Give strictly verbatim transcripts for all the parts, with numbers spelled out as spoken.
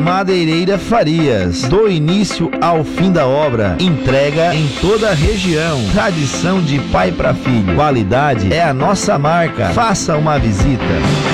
Madeireira Farias, do início ao fim da obra, entrega em toda a região, tradição de pai para filho, qualidade é a nossa marca, faça uma visita.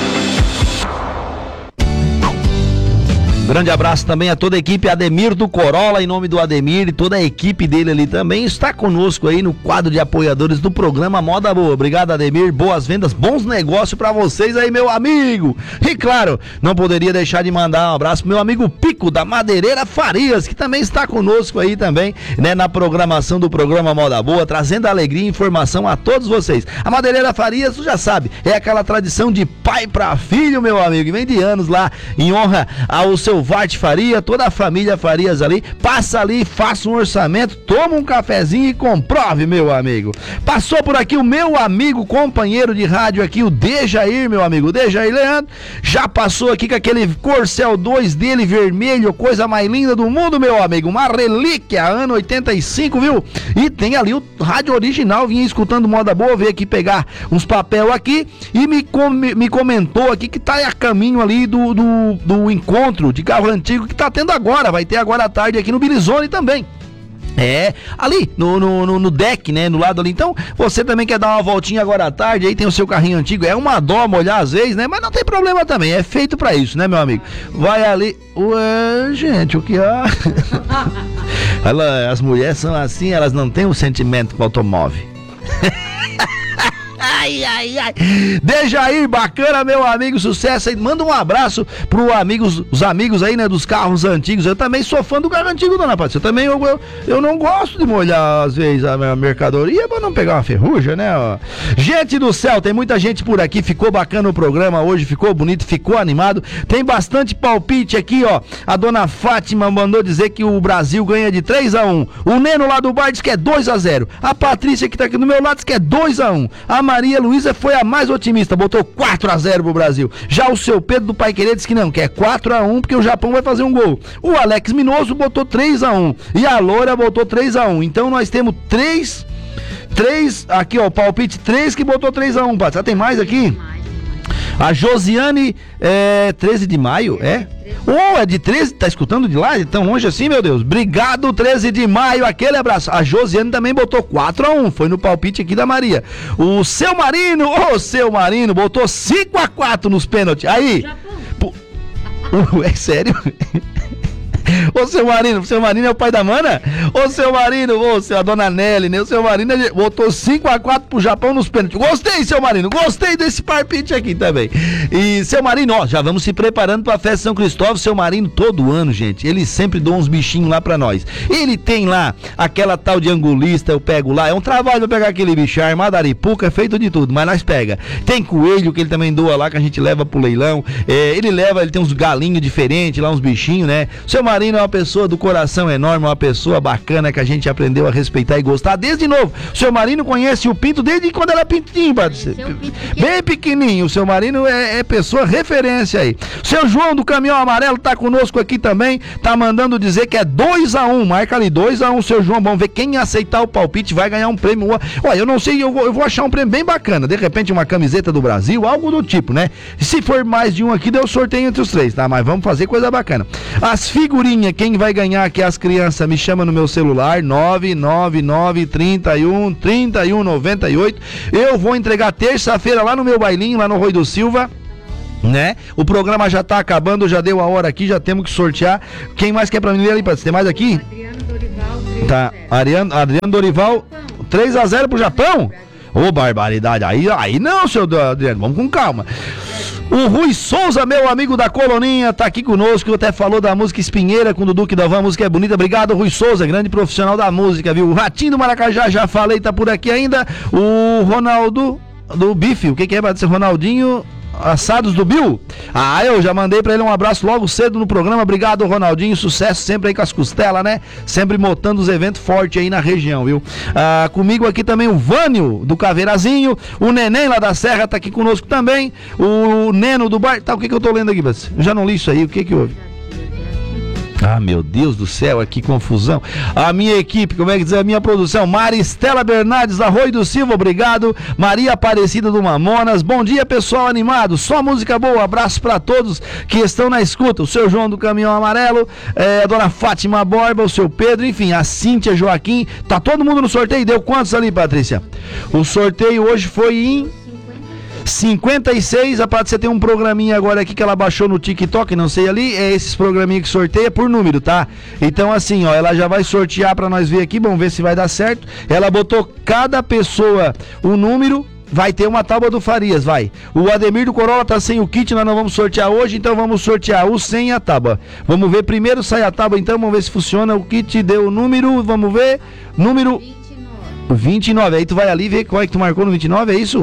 Grande abraço também a toda a equipe Ademir do Corolla, em nome do Ademir e toda a equipe dele ali também está conosco aí no quadro de apoiadores do programa Moda Boa. Obrigado, Ademir, boas vendas, bons negócios pra vocês aí, meu amigo. E claro, não poderia deixar de mandar um abraço pro meu amigo Pico da Madeireira Farias, que também está conosco aí também, né, na programação do programa Moda Boa, trazendo alegria e informação a todos vocês. A Madeireira Farias, tu já sabe, é aquela tradição de pai pra filho, meu amigo, e vem de anos lá em honra ao seu Varte Faria, toda a família Farias ali, passa ali, faça um orçamento, toma um cafezinho e comprove, meu amigo. Passou por aqui o meu amigo, companheiro de rádio aqui, o Dejair, meu amigo, o Dejair Leandro, já passou aqui com aquele Corcel dois dele, vermelho, coisa mais linda do mundo, meu amigo, uma relíquia, ano oitenta e cinco, viu? E tem ali o rádio original, vinha escutando Moda Boa, veio aqui pegar uns papel aqui e me, com, me comentou aqui que tá a caminho ali do, do, do encontro de carro antigo que tá tendo agora, vai ter agora à tarde aqui no Bilizone também. É, ali no, no, no, no deck, né, no lado ali. Então, você também quer dar uma voltinha agora à tarde, aí tem o seu carrinho antigo, é uma dó molhar às vezes, né, mas não tem problema também, é feito pra isso, né, meu amigo? Vai ali, ué, gente, o que há? Ela, as mulheres são assim, elas não têm um sentimento com o automóvel. Ai, ai, ai. Dejair, bacana, meu amigo, sucesso aí. Manda um abraço pro amigos, os amigos aí, né, dos carros antigos. Eu também sou fã do carro antigo, dona Patrícia. Eu também, eu, eu, eu não gosto de molhar, às vezes, a minha mercadoria pra não pegar uma ferrugem, né, ó. Gente do céu, tem muita gente por aqui. Ficou bacana o programa hoje, ficou bonito, ficou animado. Tem bastante palpite aqui, ó. A dona Fátima mandou dizer que o Brasil ganha de três a um. O Neno lá do bar diz que é dois a zero. A Patrícia, que tá aqui do meu lado, diz que é dois a um. A Maria Luísa foi a mais otimista, botou quatro a zero pro Brasil. Já o seu Pedro do Pai Querer disse que não, que é quatro a um porque o Japão vai fazer um gol. O Alex Minoso botou três a um e a Loura botou três a um. Então nós temos três, três, aqui ó, o palpite três que botou três a um, Pat. Já tem mais aqui? A Josiane, é, treze de maio, é? Oh, é de treze, tá escutando de lá? Tão longe assim, meu Deus. Obrigado, treze de maio, aquele abraço. A Josiane também botou quatro a um, foi no palpite aqui da Maria. O Seu Marino, ô oh, Seu Marino, botou cinco a quatro nos pênaltis. Aí, pô, uh, é sério? Ô, seu Marino, o seu Marino é o pai da mana? Ô, seu Marino, ô, seu, a dona Nelly, né? O seu Marino botou cinco a quatro pro Japão nos pênaltis. Gostei, seu Marino, gostei desse palpite aqui também. E, seu Marino, ó, já vamos se preparando pra festa de São Cristóvão. Seu Marino, todo ano, gente, ele sempre dá uns bichinhos lá pra nós. Ele tem lá aquela tal de angulista, eu pego lá. É um trabalho pra pegar aquele bicho, armado, aripuca, é feito de tudo, mas nós pega. Tem coelho que ele também doa lá, que a gente leva pro leilão. É, ele leva, ele tem uns galinhos diferentes lá, uns bichinhos, né? Seu Marino é uma pessoa do coração enorme, uma pessoa bacana que a gente aprendeu a respeitar e gostar desde novo. O seu Marino conhece o Pinto desde quando era pintinho, bem pequenininho. O seu Marino é, é pessoa referência aí. O seu João do Caminhão Amarelo tá conosco aqui também, tá mandando dizer que é dois a um, marca ali dois a um, seu João. Vamos ver quem aceitar o palpite vai ganhar um prêmio. Olha, eu não sei, eu vou, eu vou achar um prêmio bem bacana, de repente uma camiseta do Brasil, algo do tipo, né? Se for mais de um aqui, deu sorteio entre os três, tá? Mas vamos fazer coisa bacana. As figurinhas, quem vai ganhar aqui as crianças, me chama no meu celular, nove nove nove, trinta e um, trinta e um, noventa e oito. Eu vou entregar terça-feira lá no meu bailinho, lá no Rui do Silva, né? O programa já tá acabando, já deu a hora aqui, já temos que sortear. Quem mais quer pra mim ali, tem mais aqui? Adriano Dorival, três a zero. Tá, Adriano, Adriano Dorival, três a zero pro Japão? Ô, oh, barbaridade, aí, aí não, seu Adriano, vamos com calma. O Rui Souza, meu amigo da Coloninha, tá aqui conosco, até falou da música Espinheira com o Dudu que Dalvan, a música é bonita. Obrigado, Rui Souza, grande profissional da música, viu? O Ratinho do Maracajá, já falei, tá por aqui ainda. O Ronaldo do Bife, o que que é, vai ser Ronaldinho... Assados do Bill? Ah, eu já mandei pra ele um abraço logo cedo no programa. Obrigado, Ronaldinho, sucesso sempre aí com as costelas, né? Sempre motando os eventos fortes aí na região, viu? Ah, comigo aqui também o Vânio do Caveirazinho, o Neném lá da Serra tá aqui conosco também, o Neno do Bar... Tá, o que que eu tô lendo aqui, Bess? Eu já não li isso aí, o que que houve? Ah, meu Deus do céu, que confusão. A minha equipe, como é que diz? A minha produção, Maristela Bernardes, Arroio do Silva, obrigado. Maria Aparecida do Mamonas, bom dia, pessoal animado, só música boa, abraço pra todos que estão na escuta. O seu João do Caminhão Amarelo, é, a dona Fátima Borba, o seu Pedro, enfim, a Cíntia Joaquim, tá todo mundo no sorteio? Deu quantos ali, Patrícia? O sorteio hoje foi em cinquenta e seis, a Patrícia tem um programinha agora aqui que ela baixou no TikTok, não sei ali, é esses programinha que sorteia por número, tá? Então assim, ó, ela já vai sortear pra nós ver aqui, vamos ver se vai dar certo. Ela botou cada pessoa o número, vai ter uma tábua do Farias, vai. O Ademir do Corolla tá sem o kit, nós não vamos sortear hoje, então vamos sortear o sem e a tábua. Vamos ver, primeiro sai a tábua, então vamos ver se funciona. O kit deu o número, vamos ver, número vinte e nove, aí tu vai ali ver qual é que tu marcou no vinte e nove, é isso?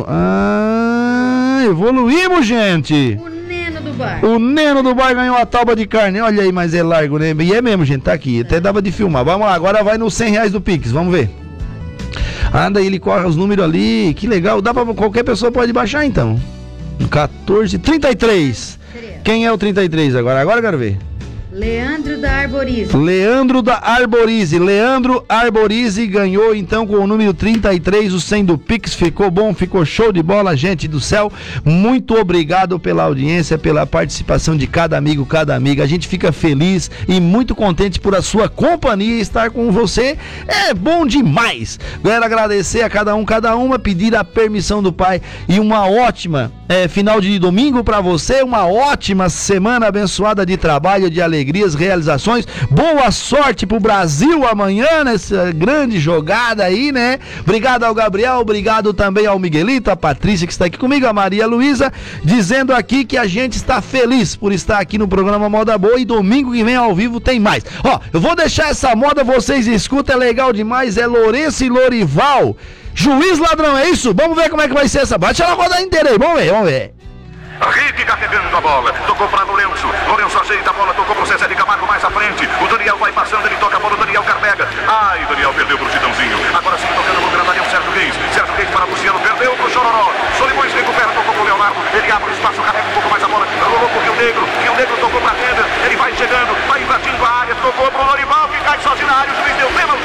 Ah, evoluímos, gente! O Neno do Bar. O Neno do Bar ganhou a tábua de carne, olha aí, mas é largo, né? E é mesmo, gente, tá aqui, até dava de filmar. Vamos lá, agora vai nos cem reais do Pix, vamos ver. Anda, ele corre os números ali, que legal, dá pra qualquer pessoa pode baixar então. quatorze, trinta e três. Quem é o trinta e três agora? Agora eu quero ver. Leandro da Arborize. Leandro da Arborize. Leandro Arborize ganhou então com o número trinta e três, o cem do Pix. Ficou bom, ficou show de bola, gente do céu. Muito obrigado pela audiência, pela participação de cada amigo, cada amiga. A gente fica feliz e muito contente por a sua companhia e estar com você. É bom demais. Quero agradecer a cada um, cada uma, pedir a permissão do Pai e uma ótima é, final de domingo para você. Uma ótima semana abençoada de trabalho, de alegria. Alegrias, realizações, boa sorte pro Brasil amanhã nessa grande jogada aí, né? Obrigado ao Gabriel, obrigado também ao Miguelito, a Patrícia que está aqui comigo, a Maria Luísa, dizendo aqui que a gente está feliz por estar aqui no programa Moda Boa e domingo que vem ao vivo tem mais. Ó, eu vou deixar essa moda, vocês escutam, é legal demais, é Lourenço e Lorival, Juiz Ladrão, é isso? Vamos ver como é que vai ser essa, bate a roda inteira aí, vamos ver, vamos ver. Rick carregando a bola, tocou para Lourenço, Lourenço ajeita a bola, tocou para o César de Camargo mais à frente, o Daniel vai passando, ele toca a bola, o Daniel carrega, ai, o Daniel perdeu para o Titãozinho, agora sim tocando no grandalhão, Sérgio Reis, Sérgio Reis para Luciano, perdeu para o Chororó, Solimões recupera, tocou para o Leonardo, ele abre o espaço, carrega um pouco mais a bola, rolou para o Rio Negro, Rio Negro tocou para a Renda, ele vai chegando, vai invadindo a área, tocou para o Lorival, que cai sozinho na área, o juiz deu pênalti.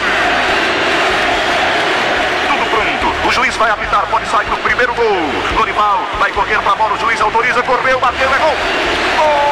O juiz vai apitar, pode sair no primeiro gol. Lorival vai correr para a bola, o juiz autoriza, correu, bateu, é gol. Gol!